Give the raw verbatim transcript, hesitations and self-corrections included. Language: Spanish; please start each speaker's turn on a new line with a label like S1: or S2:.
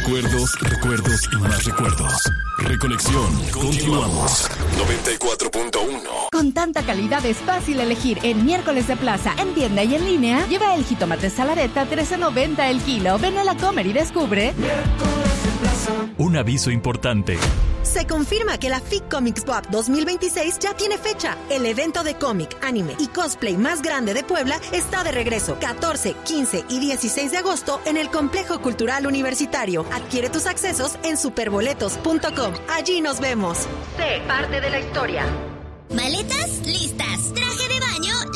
S1: Recuerdos, recuerdos y más recuerdos. Recolección. Continuamos. noventa y cuatro punto uno.
S2: Con tanta calidad es fácil elegir en Miércoles de Plaza, en tienda y en línea. Lleva el jitomate salareta trece noventa el kilo. Ven a la Comer y descubre.
S3: Miércoles de Plaza.
S4: Un aviso importante.
S5: Se confirma que la F I C Comics Pop dos mil veintiséis ya tiene fecha. El evento de cómic, anime y cosplay más grande de Puebla está de regreso. catorce, quince y dieciséis de agosto en el Complejo Cultural Universitario. Adquiere tus accesos en superboletos punto com. Allí nos vemos. Sé parte de la historia.
S6: Maletas listas, traje de baño